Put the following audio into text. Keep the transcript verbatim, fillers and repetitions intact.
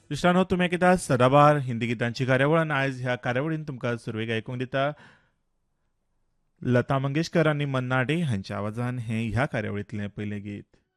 इश्टानो तुमी किता सदाबार हिंदी गितांची कार्यावळ आनी आयज ह्या कार्यावळीन तुमकां सुरवेक आयकूंक दिता लता मंगेशकर आनी मन्ना डे हांच्या आवाजान हें ह्या कार्यावळींतलें पयलें गीत.